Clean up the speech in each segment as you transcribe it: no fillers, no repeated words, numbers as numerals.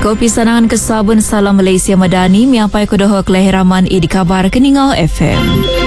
Kopi sanangan kesabun Salam Malaysia Madani miapai kodoh kelahiraman di kabar Keningau FM.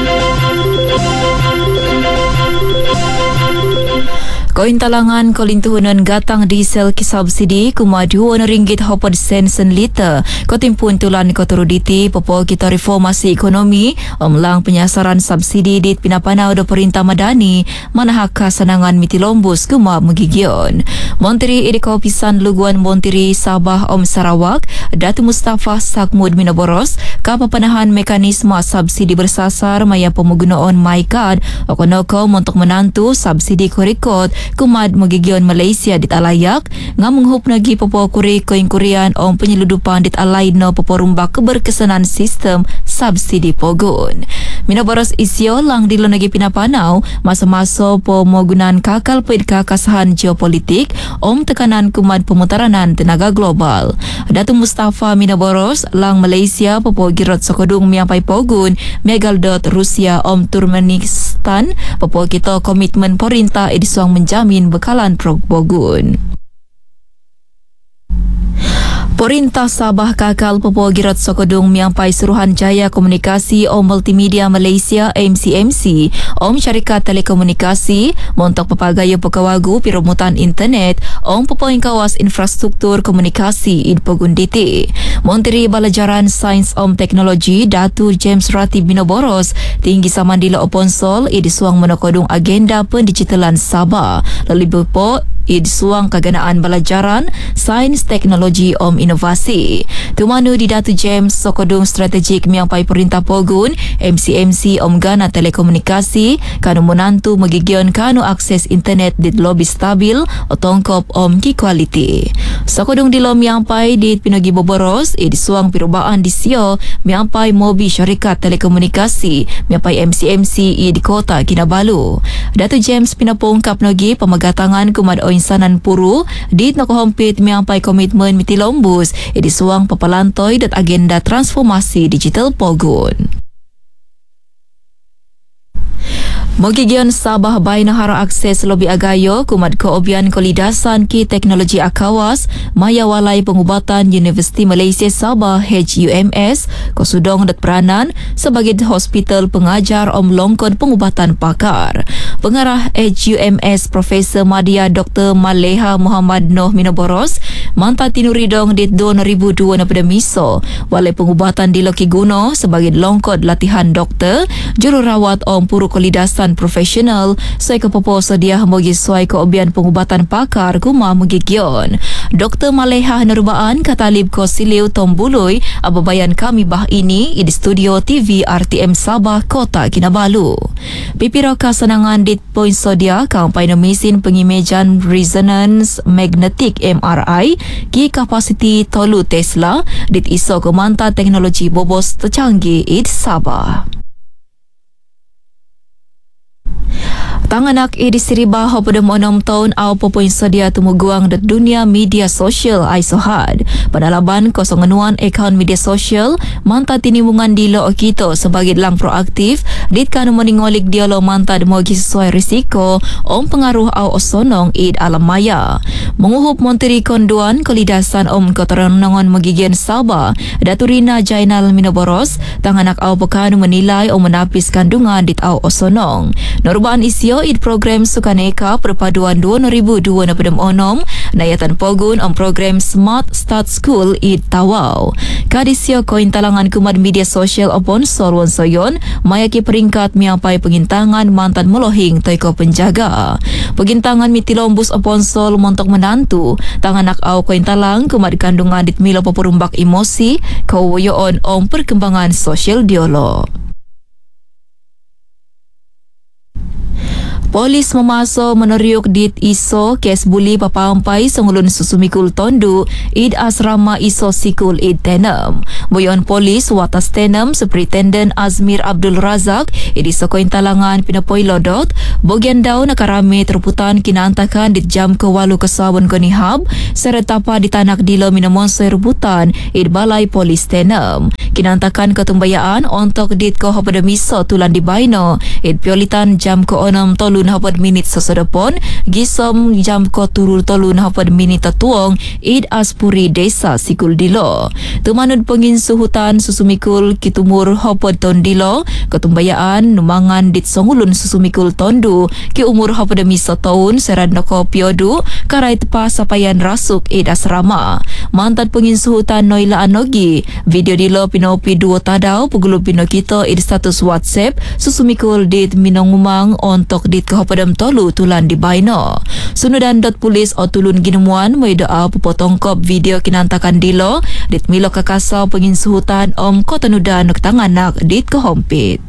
Koin talangan kolin tuhunan gatang diesel ki subsidi kuma RM2.50 sen liter. Kotimpun tulan kotoruditi popo kita reformasi ekonomi omlang penyasaran subsidi dit pinapanau do perintah madani manahak kasanangan mitilombus kuma megigion. Menteri Edikopisan Luguan Montiri Sabah Om Sarawak Datu Mustafa Sakmud Minaboros kapapanahan mekanisme subsidi bersasar maya pemugunaan MyCard okonoko untuk menantu subsidi korikot kumad magigion Malaysia dit alayak nga menghup nagi popo kuri koin kurian om penyeludupan dit alay no popo rumbak keberkesanan sistem subsidi pogun. Minaboros isyo lang dilo nagi pinapanau masa-masa pemogunan kakal peit kakasahan geopolitik om tekanan kumad pemutaranan tenaga global. Datu Mustafa Minaboros lang Malaysia popo girot sokodung miampai pogun megaldot Rusia om Turkmenistan popo kita komitmen perintah edisuang menjamin bekalan pogun. Perintah Sabah kakal popo girat sokodung miampai Suruhanjaya Komunikasi Om Multimedia Malaysia MCMC Om Syarikat Telekomunikasi montok papagayo pekawagu piromutan internet Om popoing kawas infrastruktur komunikasi id pogunditi. Menteri Balajaran Sains Om Teknologi Datu James Ratib Minaboros tinggi samandila oponsol id suang menokodung agenda pendigitalan Sabah lalu popo id suang kaganaan balajaran sains teknologi om inovasi. Tumanu di Datu James sokodung strategik miampai perintah pogun MCMC om Gana Telekomunikasi kanu menantu magigion kanu akses internet di lobby stabil otongkop om ki kualiti. Sokodung di lo miampai di Pinogi Boboros id suang perubahan di sio miampai mobi syarikat telekomunikasi miampai MCMC di kota Kinabalu. Datu James pinapungkap nogi pemagatangan kumad insanan puru di nakohompit miampai komitmen mitilombus di suang papalantoi dan agenda transformasi digital pogun. Mogigion Sabah bay nahara akses lobi agayo kumad keobian kolidasan ki teknologi akawas maya walai pengubatan Universiti Malaysia Sabah HUMS kosudong dat peranan sebagai hospital pengajar om longkon pengubatan pakar. Pengarah HUMS Profesor Madya Dr. Maleha Muhammad Noh Minaboros manta tinuridong dit 2002 na pada miso walai pengubatan di Loki Guno sebagai longkod latihan doktor jururawat om puru kolidasan profesional saya kepopo sedia mogi suai keobian pengubatan pakar kuma megigion. Dr. Maleha Nurubaan katalib ko siliu tombului ababayan kami bah ini di studio TV RTM Sabah Kota Kinabalu. Pipiro kasanangan dit poin sodia kampai mesin pengimejan resonance magnetic MRI ki kapasiti tolu Tesla dit iso kemanta teknologi bobos tercanggih di Sabah. Tanganak di Siribah pada 6 tahun au popoin sedia tumuguang dat dunia media sosial aisohad. Penalaban kosonganuan akaun media sosial manta tinimungan di lo okito sebagai lang proaktif dit kanu meningolik dia lo manta demogi sesuai risiko om pengaruh au osonong id alam maya. Menguhup Menteri Konduan Kolidasan om Kotoranongan Megigian Sabah Daturina Jainal Minaboros tanganak au pekanu menilai om menapis kandungan dit au osonong. Norbaan isio id program Sukaneka perpaduan 2002 na pedem onom nayatan pogun om program Smart Start School id Tawau. Kadisio koin talangan kumad media sosial opon Solwon Soyon mayaki peringkat miampai pengintangan mantan melohing toiko penjaga. Pengintangan mitilombus opon Sol montok menantu tanganak au koin talang kumad kandungan dit milo peperumbak emosi kawoyoon om perkembangan sosial dialog. Polis memaso meneriuk dit iso kes buli papampai sengulun susumikul tondu id asrama iso sikul id Tenem. Boyon polis watas Tenem Superintendent Azmir Abdul Razak id iso koin talangan pinapoi lodot bogian daun nakarame terputan kinantakan dit jam ke-8 kesabon konihab serta pa ditanak dilo minamonsoi rebutan id balai polis Tenem. Kinantakan ketumbayaan ontok dit ko pada miso tulan di Baino id piolitan jam ke-6 tolu minit sasodopon gisom jam ko turul 30 minit tatuong id aspuri desa Sikul Dilo. Tumanod penginsuhutan susumikul kitumur hapod tondilo ketumbayaan numangan dit songulun susumikul tondu ki umur hapod misa tahun serad nako piodu karai tepa sapayan rasuk id asrama. Mantan penginsuhutan Noila Anogi video dilo pinopi duo tadau pugulu pino kita id status WhatsApp susumikul dit minongumang ontok dit kehapadam tolu tulan di baino. Sunudan dot polis o tulun ginemuan may doa pupotongkop video kinantakan dilo dit milo kakasau penginsuhutan om kotanudan nuk tanganak dit kehompit.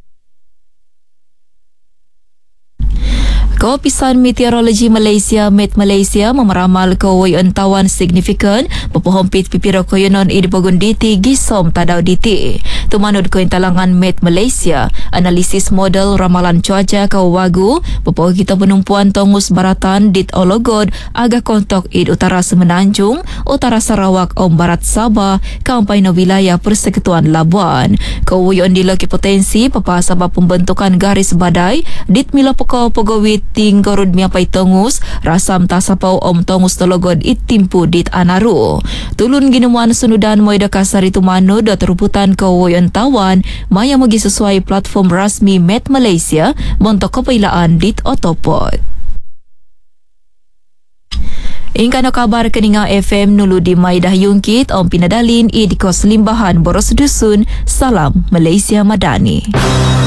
Kawapisan Meteorologi Malaysia Met Malaysia memeramal kawayan tawan signifikan pepohompit pipiro koyonon idipogun diti gisom tadau diti. Tumanod ko talangan Met Malaysia analisis model ramalan cuaca kawagu pepoh kita penumpuan tongus baratan dit ologod aga kontok id utara Semenanjung, utara Sarawak om barat Sabah, kampaino wilayah Persekutuan Labuan. Kawayan dilaki potensi papa sabab pembentukan garis badai dit mila pokok pogowit ting korud miapai tongus rasam tasapau om tongus tologod itimpu dit anaru. Tulun ginemuan sunudan moida kasar itu manu dot ruputan kawoyon tawan maya magi sesuai platform rasmi Met Malaysia montok kepailaan dit otopot. Ingkano kabar keninga FM nulu di Maidah Yungkit om pinadalin idikos limbahan boros dusun. Salam Malaysia Madani.